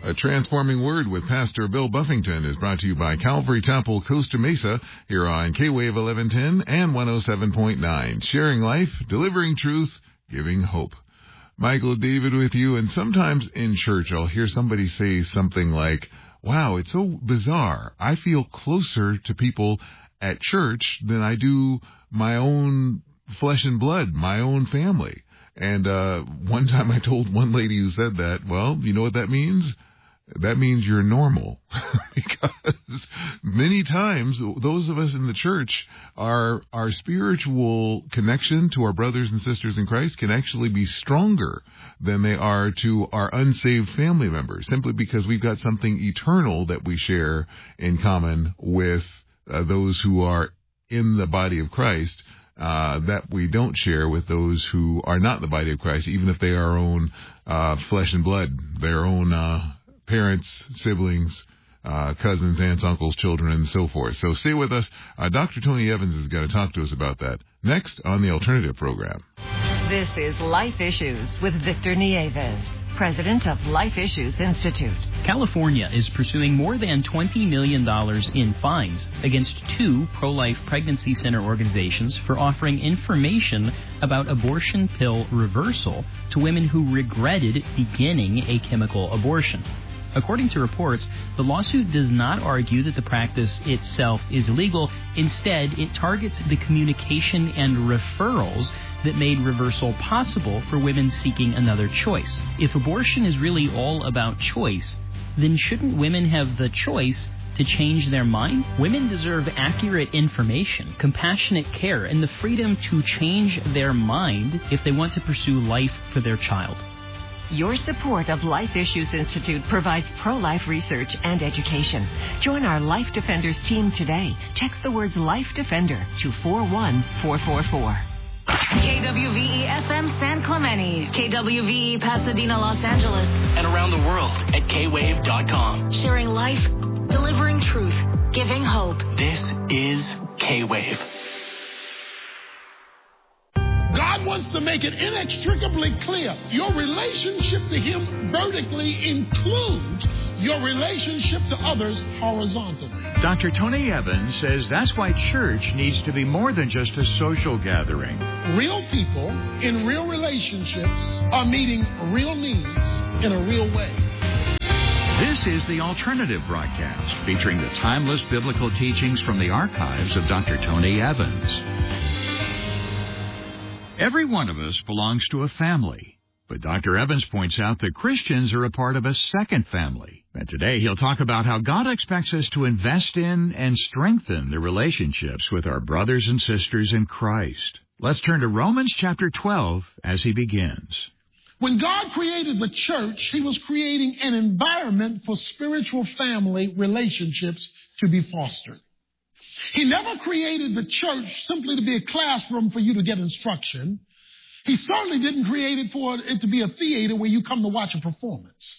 A Transforming Word with Pastor Bill Buffington is brought to you by Calvary Chapel, Costa Mesa, here on K-Wave 1110 and 107.9. Sharing life, delivering truth, giving hope. Michael David with you, and sometimes in church I'll hear somebody say something like, wow, it's so bizarre. I feel closer to people at church than I do my own flesh and blood, my own family. And one time I told one lady who said that, well, you know what that means? That means you're normal. Because many times those of us in the church, our spiritual connection to our brothers and sisters in Christ can actually be stronger than they are to our unsaved family members, simply because we've got something eternal that we share in common with those who are in the body of Christ, that we don't share with those who are not in the body of Christ, even if they are our own flesh and blood, their own parents, siblings, cousins, aunts, uncles, children, and so forth. So stay with us. Dr. Tony Evans is going to talk to us about that next on the Alternative Program. This is Life Issues with Victor Nieves, president of Life Issues Institute. California is pursuing more than $20 million in fines against two pro-life pregnancy center organizations for offering information about abortion pill reversal to women who regretted beginning a chemical abortion. According to reports, the lawsuit does not argue that the practice itself is illegal. Instead, it targets the communication and referrals that made reversal possible for women seeking another choice. If abortion is really all about choice, then shouldn't women have the choice to change their mind? Women deserve accurate information, compassionate care, and the freedom to change their mind if they want to pursue life for their child. Your support of Life Issues Institute provides pro-life research and education. Join our Life Defenders team today. Text the words Life Defender to 41444. KWVE-FM San Clemente, KWVE Pasadena, Los Angeles, and around the world at kwave.com. Sharing life, delivering truth, giving hope. This is K-Wave. God wants to make it inextricably clear. Your relationship to Him vertically includes your relationship to others horizontally. Dr. Tony Evans says that's why church needs to be more than just a social gathering. Real people in real relationships are meeting real needs in a real way. This is the Alternative Broadcast, featuring the timeless biblical teachings from the archives of Dr. Tony Evans. Every one of us belongs to a family, but Dr. Evans points out that Christians are a part of a second family. And today he'll talk about how God expects us to invest in and strengthen the relationships with our brothers and sisters in Christ. Let's turn to Romans chapter 12 as he begins. When God created the church, He was creating an environment for spiritual family relationships to be fostered. He never created the church simply to be a classroom for you to get instruction. He certainly didn't create it for it to be a theater where you come to watch a performance.